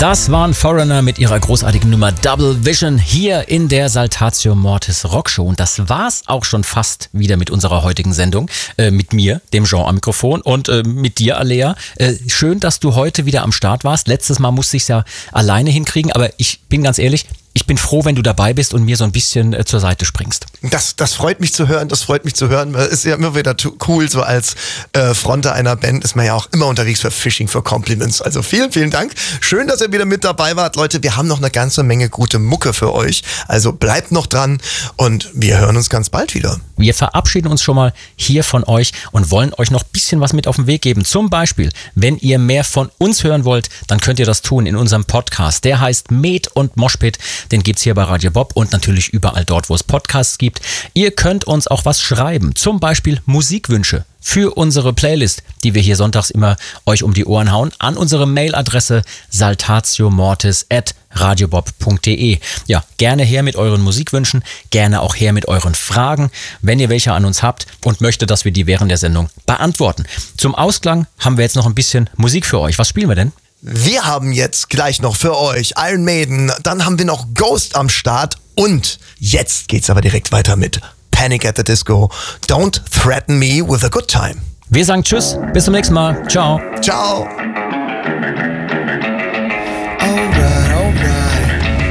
Das waren Foreigner mit ihrer großartigen Nummer Double Vision hier in der Saltatio Mortis Rockshow. Und das war's auch schon fast wieder mit unserer heutigen Sendung. Mit mir, dem Jean am Mikrofon, und mit dir, Alea. Schön, dass du heute wieder am Start warst. Letztes Mal musste ich es ja alleine hinkriegen, aber ich bin ganz ehrlich, ich bin froh, wenn du dabei bist und mir so ein bisschen zur Seite springst. Das freut mich zu hören, Ist ja immer wieder cool, so als Fronter einer Band ist man ja auch immer unterwegs für Fishing for Compliments. Also vielen, vielen Dank. Schön, dass ihr wieder mit dabei wart. Leute, wir haben noch eine ganze Menge gute Mucke für euch. Also bleibt noch dran und wir hören uns ganz bald wieder. Wir verabschieden uns schon mal hier von euch und wollen euch noch ein bisschen was mit auf den Weg geben. Zum Beispiel, wenn ihr mehr von uns hören wollt, dann könnt ihr das tun in unserem Podcast. Der heißt Met und Moshpit. Den gibt's hier bei Radio Bob und natürlich überall dort, wo es Podcasts gibt. Ihr könnt uns auch was schreiben, zum Beispiel Musikwünsche für unsere Playlist, die wir hier sonntags immer euch um die Ohren hauen, an unsere Mailadresse saltatiomortis@radiobob.de. Ja, gerne her mit euren Musikwünschen, gerne auch her mit euren Fragen, wenn ihr welche an uns habt und möchtet, dass wir die während der Sendung beantworten. Zum Ausklang haben wir jetzt noch ein bisschen Musik für euch. Was spielen wir denn? Wir haben jetzt gleich noch für euch Iron Maiden, dann haben wir noch Ghost am Start und jetzt geht's aber direkt weiter mit Panic at the Disco. Don't threaten me with a good time. Wir sagen Tschüss, bis zum nächsten Mal. Ciao. Ciao.